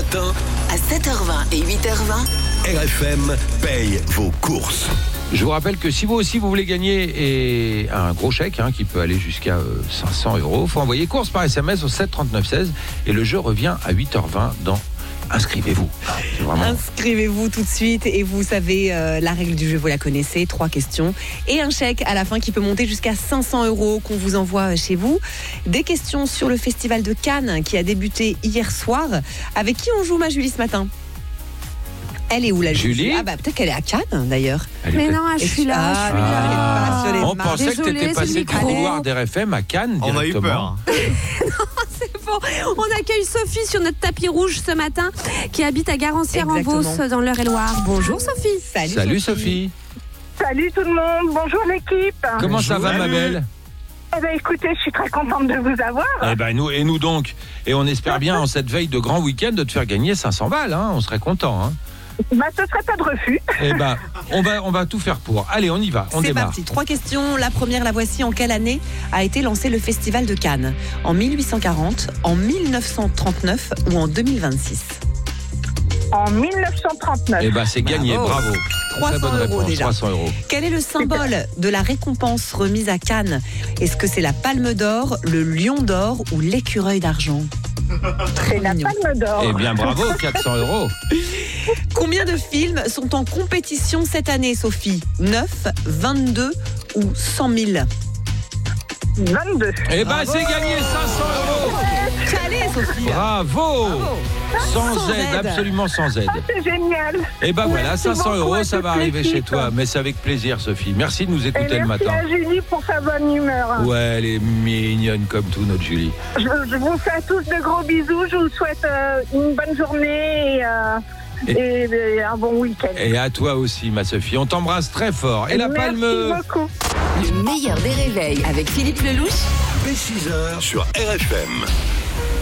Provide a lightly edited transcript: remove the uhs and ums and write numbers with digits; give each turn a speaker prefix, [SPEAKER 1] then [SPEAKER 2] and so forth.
[SPEAKER 1] matin,
[SPEAKER 2] À 7h20 et 8h20,
[SPEAKER 1] RFM paye vos courses.
[SPEAKER 3] Je vous rappelle que si vous aussi vous voulez gagner un gros chèque qui peut aller jusqu'à 500 €, il faut envoyer course par SMS au 7 39 16 et le jeu revient à 8h20 dans Inscrivez-vous. C'est vraiment...
[SPEAKER 4] Inscrivez-vous tout de suite et vous savez la règle du jeu, vous la connaissez, 3 questions et un chèque à la fin qui peut monter jusqu'à 500 € qu'on vous envoie chez vous. Des questions sur le festival de Cannes qui a débuté hier soir. Avec qui on joue, ma Julie, ce matin? Elle est où, la Julie? Ah bah peut-être qu'elle est à Cannes d'ailleurs.
[SPEAKER 5] Mais non, je suis là.
[SPEAKER 3] On pensait que tu étais passé du couloir d'RFM à Cannes directement.
[SPEAKER 6] On a eu peur.
[SPEAKER 5] C'est bon. On accueille Sophie sur notre tapis rouge ce matin, qui habite à Garancières-en-Beauce dans l'Eure-et-Loire. Bonjour Sophie.
[SPEAKER 3] Salut Sophie.
[SPEAKER 7] Salut tout le monde, bonjour l'équipe.
[SPEAKER 3] Comment ça va, ma belle?
[SPEAKER 7] Eh ben écoutez, je suis très contente de vous avoir.
[SPEAKER 3] Eh ben nous donc. Et on espère bien en cette veille de grand week-end de te faire gagner 500 balles. On serait content.
[SPEAKER 7] Bah ce serait pas de refus.
[SPEAKER 3] Eh ben on va tout faire pour. Allez, on y va, on
[SPEAKER 4] C'est
[SPEAKER 3] démarre.
[SPEAKER 4] parti, 3 questions. La première, la voici. En quelle année a été lancé le festival de Cannes? En 1840, en 1939 ou en 2026?
[SPEAKER 7] En 1939.
[SPEAKER 3] Eh ben c'est gagné, bravo.
[SPEAKER 4] 300
[SPEAKER 3] Très bonne
[SPEAKER 4] €
[SPEAKER 3] réponse,
[SPEAKER 4] déjà.
[SPEAKER 3] 300 €.
[SPEAKER 4] Quel est le symbole de la récompense remise à Cannes? Est-ce que c'est la palme d'or, le lion d'or ou l'écureuil d'argent?
[SPEAKER 7] C'est la palme d'or.
[SPEAKER 3] Eh bien bravo, 400 €.
[SPEAKER 4] Combien de films sont en compétition cette année, Sophie? 9, 22 ou 100 000?
[SPEAKER 7] 22.
[SPEAKER 3] Eh ben c'est gagné, 500 €.
[SPEAKER 4] Allez, Sophie.
[SPEAKER 3] Bravo. Sans aide, absolument sans aide.
[SPEAKER 7] C'est génial.
[SPEAKER 3] Et ben voilà,
[SPEAKER 7] Merci
[SPEAKER 3] 500
[SPEAKER 7] beaucoup
[SPEAKER 3] €,
[SPEAKER 7] à
[SPEAKER 3] ça
[SPEAKER 7] toute
[SPEAKER 3] va arriver
[SPEAKER 7] l'équipe.
[SPEAKER 3] chez toi. Mais c'est avec plaisir, Sophie. Merci de nous
[SPEAKER 7] Et
[SPEAKER 3] écouter le
[SPEAKER 7] merci
[SPEAKER 3] matin.
[SPEAKER 7] à Julie pour sa bonne humeur.
[SPEAKER 3] Ouais, elle est mignonne comme tout, notre Julie.
[SPEAKER 7] Je vous fais à tous de gros bisous. Je vous souhaite une bonne journée et un bon week-end.
[SPEAKER 3] Et à toi aussi, ma Sophie. On t'embrasse très fort. Et la palme.
[SPEAKER 7] Merci beaucoup.
[SPEAKER 2] le meilleur des réveils avec Philippe Lelouch.
[SPEAKER 1] Dès 6h sur RFM.